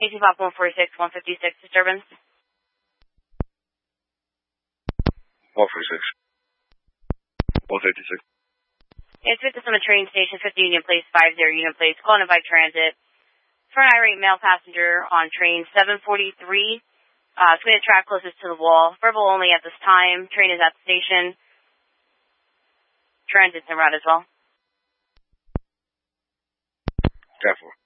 AC Pop 146, 156 disturbance. 146. 156. It's 50 on the train station, 50 Union Place, 50 Union Place, calling by transit. For an irate male passenger on train 743, swing the track closest to the wall. Verbal only at this time. Train is at the station. Transit's en route as well. 10-4.